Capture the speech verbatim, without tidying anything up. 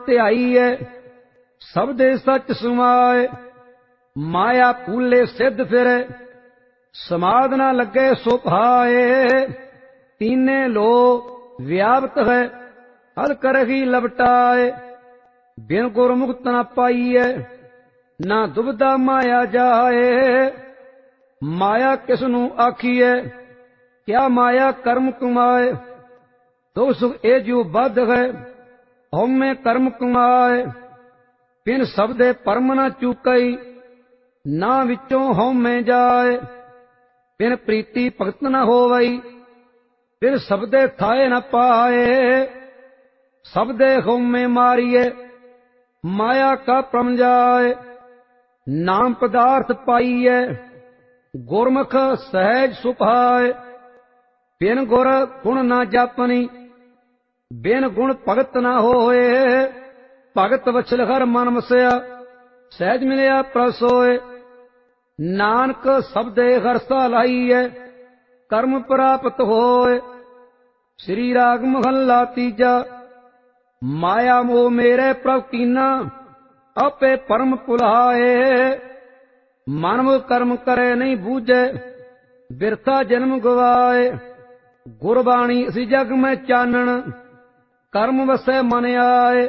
ਧਿਆਈਐ ਸਭ ਦੇ ਸੱਚ ਸਮਾਏ। ਮਾਇਆ ਭੂਲੇ ਸਿੱਧ ਫਿਰੈ ਸਮਾਧ ਨਾ ਲੱਗੇ ਸੋ ਭਾਏ। ਤੀਨੇ ਲੋ ਵਿਆਪਤ ਹੈ ਹਲ ਕਰਹੀ ਲਵਟਾਏ। ਬਿਨ ਗੁਰਮੁਖਤ ਨਾ ਪਾਈਐ ਨਾ ਦੁਬਦਾ ਮਾਇਆ ਜਾਏ। ਮਾਇਆ ਕਿਸ ਨੂੰ ਆਖੀਐ ਕਿਆ ਮਾਇਆ ਕਰਮ ਕਮਾਏ। ਦੁਖ ਸੁਖ ਇਹ ਜੋ ਬੱਧ ਹੈ ਹਉਮੈ ਕਰਮ ਕਮਾਏ। ਬਿਨ ਸਬਦੇ ਪਰਮ ਨਾ ਚੂਕਈ ਨਾ ਵਿੱਚੋਂ ਹਉਮੈ ਜਾਏ। ਬਿਨ ਪ੍ਰੀਤੀ ਭਗਤ ਨਾ ਹੋਵਈ ਬਿਨ ਸਬਦੇ ਥਾਏ ਨਾ ਪਾਏ। ਸਬਦੇ ਹਉਮੈ ਮਾਰੀਏ ਮਾਇਆ ਕਾ ਭ੍ਰਮ ਜਾਏ। ਨਾਮ ਪਦਾਰਥ ਪਾਈਐ ਗੁਰਮੁਖ ਸਹਿਜ ਸੁਭਾਏ। ਬਿਨ ਗੁਰ ਗੁਣ ਨਾ ਜਾਪਨੀ ਬਿਨ ਗੁਣ ਭਗਤ ਨਾ ਹੋਏ। ਭਗਤ ਵਛਲ ਹਰ ਮਨ ਵਸਿਆ ਸਹਿਜ ਮਿਲਿਆ ਪ੍ਰਭ ਸੋਏ। ਨਾਨਕ ਸਬਦੇ ਹਰਸਾ ਲਾਈਐ ਕਰਮ ਪ੍ਰਾਪਤ ਹੋਏ। ਸ੍ਰੀ ਰਾਗ ਮਹੱਲਾ ਤੀਜਾ। ਮਾਇਆ ਮੋਹ ਮੇਰੇ ਪ੍ਰਭ ਕੀਨਾ ਆਪੇ ਪਰਮ ਭੁਲਾਏ। ਮਾਨਵ ਕਰਮ ਕਰੇ ਨਹੀਂ ਬੂਝੈ ਬਿਰਥਾ ਜਨਮ ਗਵਾਏ। ਗੁਰਬਾਣੀ ਇਸ ਜਗ ਮੈਂ ਚਾਨਣ ਕਰਮ ਵਸੈ ਮਨ ਆਏ।